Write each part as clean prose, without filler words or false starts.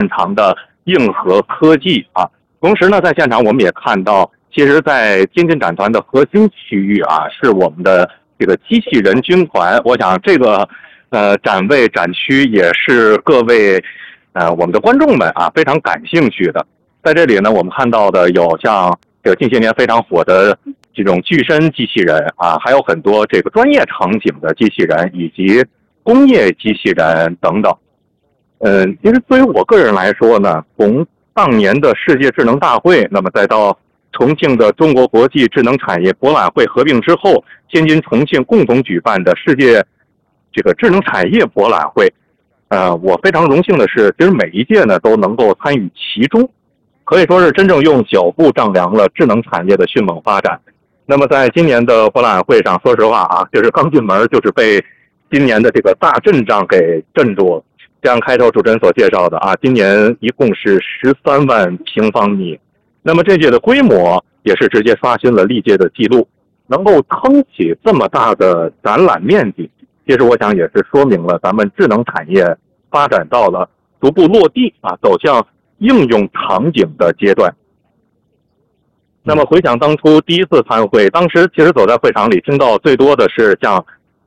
长的硬核科技啊。同时呢，在现场我们也看到，其实在天津展团的核心区域啊，是我们的这个机器人军团。我想这个展位展区也是各位我们的观众们啊非常感兴趣的。在这里呢，我们看到的有像这个近些年非常火的这种具身机器人啊，还有很多这个专业场景的机器人，以及工业机器人等等。其实对于我个人来说呢，从当年的世界智能大会，那么再到重庆的中国国际智能产业博览会合并之后，天津、重庆共同举办的世界这个智能产业博览会，我非常荣幸的是，其实每一届呢都能够参与其中，可以说是真正用脚步丈量了智能产业的迅猛发展。那么在今年的博览会上，说实话啊，就是刚进门就是被今年的这个大阵仗给镇住了。像开头主持人所介绍的啊，今年一共是13万平方米，那么这届的规模也是直接刷新了历届的记录，能够撑起这么大的展览面积，其实我想也是说明了咱们智能产业发展到了逐步落地啊，走向应用场景的阶段。那么回想当初第一次参会，当时其实走在会场里听到最多的是像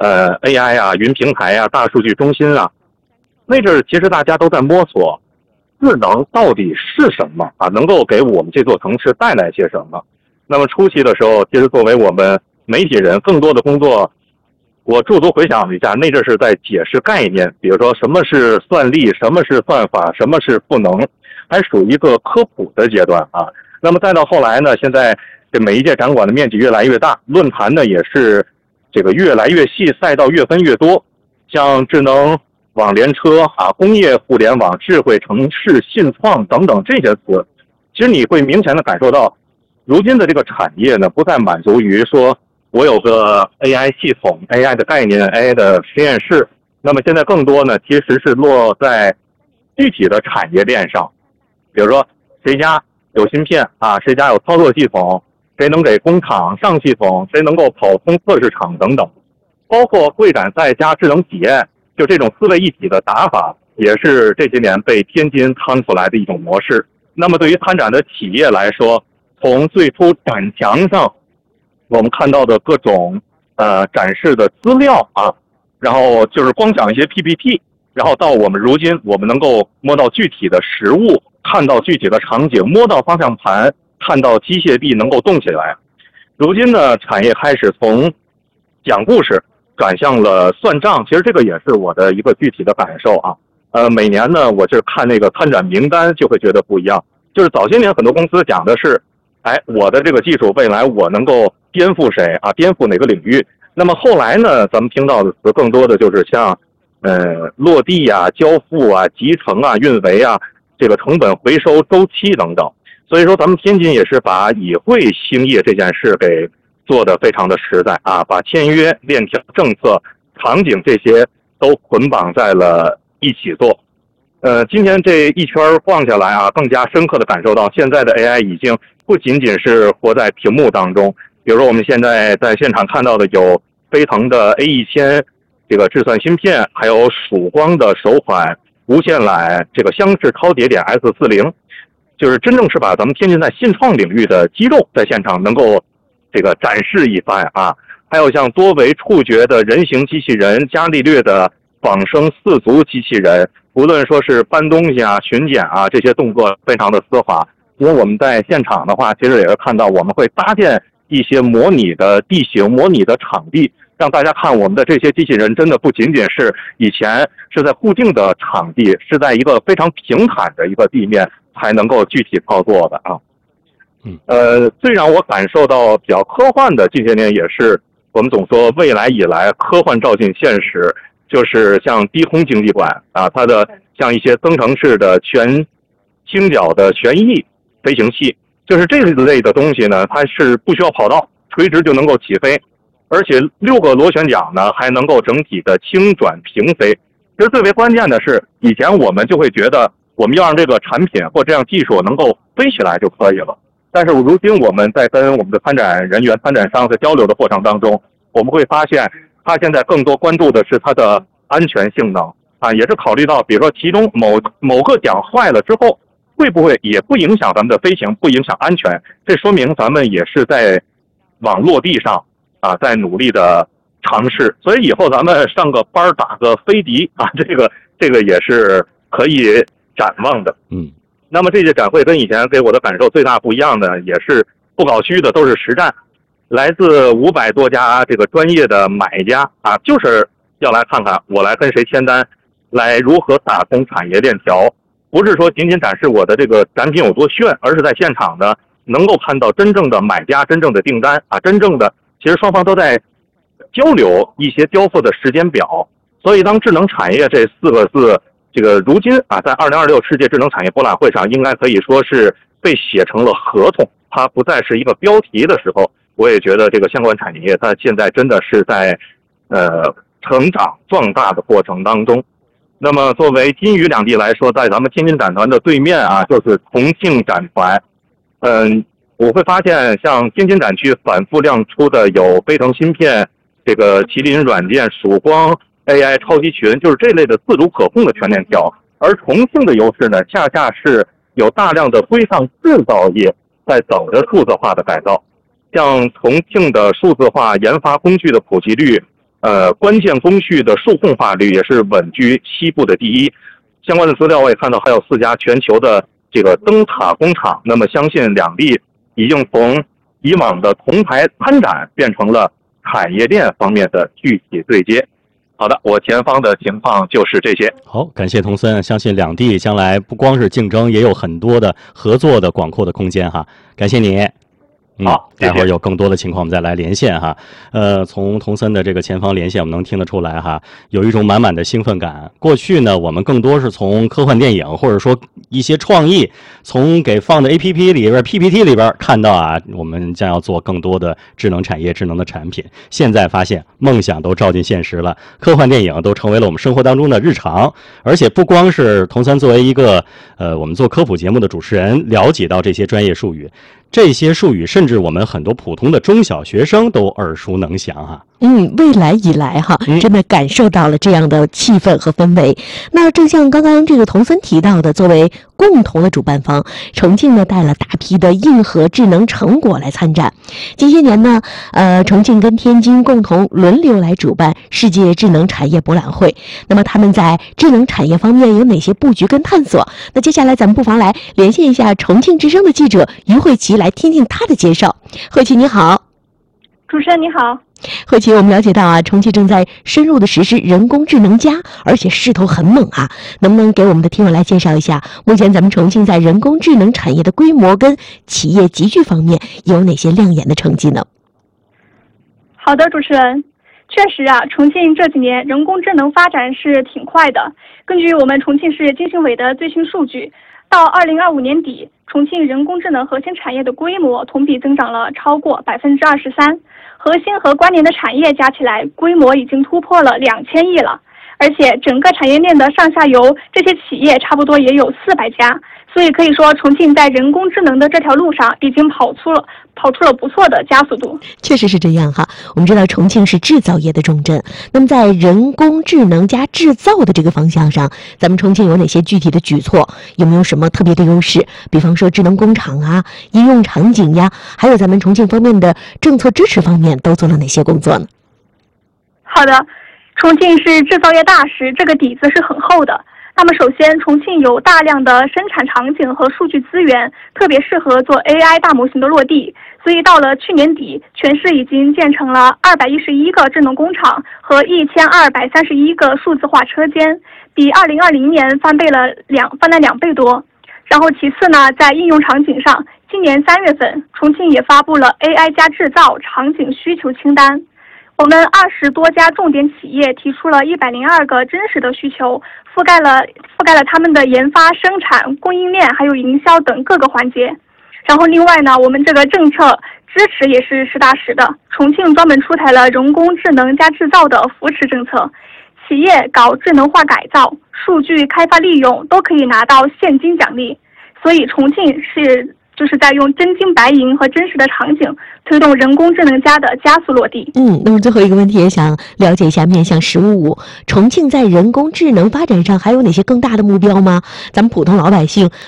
AI 啊、云平台啊、大数据中心啊，那阵其实大家都在摸索智能到底是什么啊，能够给我们这座城市带来些什么。那么初期的时候，其实作为我们媒体人，更多的工作我驻足回想了一下，那阵是在解释概念，比如说什么是算力，什么是算法，什么是赋能，还属于一个科普的阶段啊。那么再到后来呢，现在这每一届展馆的面积越来越大，论坛呢也是这个越来越细，赛道越分越多，像智能网联车啊、工业互联网、智慧城市、信创等等这些词，其实你会明显的感受到，如今的这个产业呢，不再满足于说我有个 AI 系统、AI 的概念、AI 的实验室，那么现在更多呢，其实是落在具体的产业链上，比如说谁家有芯片啊，谁家有操作系统，谁能给工厂上系统，谁能够跑通测试场等等，包括会展在家智能体验，就这种思维一体的打法，也是这些年被天津趟出来的一种模式。那么对于参展的企业来说，从最初展墙上我们看到的各种展示的资料啊，然后就是光讲一些 PPT， 然后到我们如今我们能够摸到具体的实物，看到具体的场景，摸到方向盘，看到机械臂能够动起来。如今呢，产业开始从讲故事转向了算账，其实这个也是我的一个具体的感受啊。每年呢，我就是看那个参展名单就会觉得不一样。就是早些年很多公司讲的是，我的这个技术未来我能够颠覆谁啊，颠覆哪个领域。那么后来呢，咱们听到的词更多的就是像落地啊、交付啊、集成啊、运维啊，这个成本回收周期等等。所以说咱们天津也是把以会兴业这件事给做得非常的实在啊，把签约、链条、政策、场景这些都捆绑在了一起做。今天这一圈逛下来啊，更加深刻的感受到现在的 AI 已经不仅仅是活在屏幕当中。比如说我们现在在现场看到的有飞腾的 A1000 这个智算芯片，还有曙光的首款无线缆这个厢式超节点 S40， 就是真正是把咱们天津在信创领域的肌肉在现场能够这个展示一番啊。还有像多维触觉的人形机器人、伽利略的仿生四足机器人，无论说是搬东西啊、巡检啊，这些动作非常的丝滑。因为我们在现场的话，其实也是看到我们会搭建一些模拟的地形、模拟的场地，让大家看我们的这些机器人真的不仅仅是以前是在固定的场地，是在一个非常平坦的一个地面才能够具体操作的啊。最让我感受到比较科幻的近些年也是我们总说未来以来科幻照进现实，就是像低空经济馆啊，它的像一些增程式的全倾角的旋翼飞行器，就是这类的东西呢，它是不需要跑道，垂直就能够起飞，而且6个螺旋桨呢还能够整体的轻转平飞。其实最为关键的是，以前我们就会觉得我们要让这个产品或这样技术能够飞起来就可以了。但是如今我们在跟我们的参展人员、参展商在交流的过程当中，我们会发现，他现在更多关注的是它的安全性能， 啊，也是考虑到，比如说其中某个桨坏了之后，会不会也不影响咱们的飞行，不影响安全？这说明咱们也是在往落地上啊，在努力的尝试。所以以后咱们上个班打个飞敌啊，这个也是可以展望的。那么这届展会跟以前给我的感受最大不一样的，也是不搞虚的，都是实战，来自500多家这个专业的买家啊，就是要来看看我来跟谁签单，来如何打通产业链条。不是说仅仅展示我的这个展品有多炫，而是在现场呢能够看到真正的买家、真正的订单啊，真正的其实双方都在交流一些交付的时间表。所以当智能产业这4个字，这个如今啊，在2026世界智能产业博览会上，应该可以说是被写成了合同，它不再是一个标题的时候，我也觉得这个相关产业它现在真的是在成长壮大的过程当中。那么作为金渝两地来说，在咱们天津展团的对面啊，就是重庆展团。我会发现像天津展区反复亮出的有飞腾芯片、这个麒麟软件、曙光 AI 超级群，就是这类的自主可控的全链条。而重庆的优势呢，恰恰是有大量的规上制造业在等着数字化的改造。像重庆的数字化研发工具的普及率，关键工序的数控化率也是稳居西部的第一。相关的资料我也看到，还有4家全球的这个灯塔工厂。那么相信两地已经从以往的铜牌参展变成了产业链方面的具体对接。好的，我前方的情况就是这些。 好，感谢童森，相信两地将来不光是竞争，也有很多的合作的广阔的空间哈。感谢你。 好， 待会儿有更多的情况我们再来连线哈。从童森的这个前方连线，我们能听得出来哈，有一种满满的兴奋感。过去呢，我们更多是从科幻电影或者说一些创意，从给放的 APP 里边、PPT 里边看到啊，我们将要做更多的智能产业、智能的产品。现在发现梦想都照进现实了，科幻电影都成为了我们生活当中的日常。而且不光是童森作为一个我们做科普节目的主持人，了解到这些专业术语。这些术语甚至我们很多普通的中小学生都耳熟能详哈。 未来以来哈，真的感受到了这样的气氛和氛围。那正像刚刚这个童森提到的，作为共同的主办方，重庆呢带了大批的硬核智能成果来参展。近些年呢，重庆跟天津共同轮流来主办世界智能产业博览会。那么他们在智能产业方面有哪些布局跟探索？那接下来咱们不妨来连线一下重庆之声的记者于慧琪，来听听他的介绍。慧琪你好。 主持人你好。 慧琪，我们了解到啊，重庆正在深入的实施人工智能加，而且势头很猛啊。能不能给我们的听友来介绍一下，目前咱们重庆在人工智能产业的规模跟企业集聚方面有哪些亮眼的成绩呢？ 好的，主持人，确实啊，重庆这几年人工智能发展是挺快的。根据我们重庆市经信委的最新数据，到2025年底，重庆人工智能核心产业的规模同比增长了超过23%，核心和关联的产业加起来规模已经突破了2000亿了。而且整个产业链的上下游这些企业差不多也有400家，所以可以说重庆在人工智能的这条路上已经跑出了不错的加速度。 确实是这样哈。我们知道重庆是制造业的重镇，那么在人工智能加制造的这个方向上，咱们重庆有哪些具体的举措？有没有什么特别的优势？比方说智能工厂啊、应用场景呀，还有咱们重庆方面的政策支持方面都做了哪些工作呢？ 好的，重庆是制造业大市，这个底子是很厚的。那么首先，重庆有大量的生产场景和数据资源，特别适合做 AI 大模型的落地。所以到了去年底，全市已经建成了211个智能工厂和1231个数字化车间，比2020年翻了2倍多。然后其次呢，在应用场景上，今年3月份，重庆也发布了 AI 加制造场景需求清单。我们20多家重点企业提出了102个真实的需求，覆盖了他们的研发、生产、供应链还有营销等各个环节。然后另外呢，我们这个政策支持也是实打实的，重庆专门出台了人工智能加制造的扶持政策，企业搞智能化改造、数据开发利用都可以拿到现金奖励。所以重庆是就是在用真金白银和真实的场景推动人工智能加的加速落地。 那么最后一个问题也想了解一下，面向15+5，重庆在人工智能发展上还有哪些更大的目标吗？咱们普通老百姓